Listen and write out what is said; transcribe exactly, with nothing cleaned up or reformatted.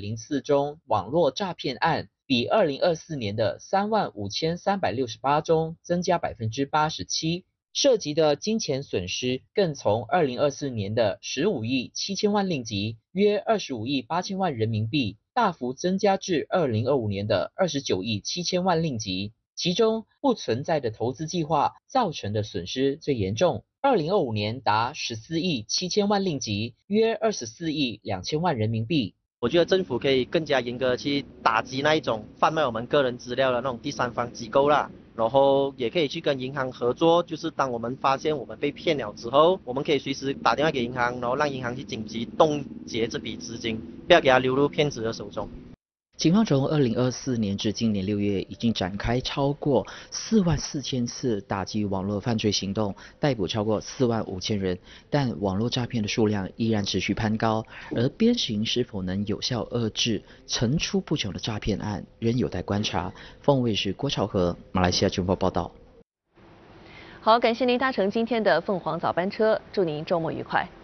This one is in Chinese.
零四宗网络诈骗案，比二零二四年的三万五千三百六十八宗增加百分之八十七，涉及的金钱损失更从二零二四年的十五亿七千万令吉，约二十五亿八千万人民币，大幅增加至二零二五年的二十九亿七千万令吉。其中不存在的投资计划造成的损失最严重，二零二五年达十四亿七千万令吉，约二十四亿两千万人民币。 我觉得政府可以更加严格去打击那一种贩卖我们个人资料的那种第三方机构啦，然后也可以去跟银行合作，就是当我们发现我们被骗了之后，我们可以随时打电话给银行，然后让银行去紧急冻结这笔资金，不要给它流入骗子的手中。 警方从二零二四年至今年六月，已经展开超过四万四千次打击网络犯罪行动，逮捕超过四万五千人，但网络诈骗的数量依然持续攀高，而鞭刑是否能有效遏制层出不穷的诈骗案，仍有待观察。凤卫视郭朝和，马来西亚军报报道。 好，感谢您搭乘今天的凤凰早班车，祝您周末愉快。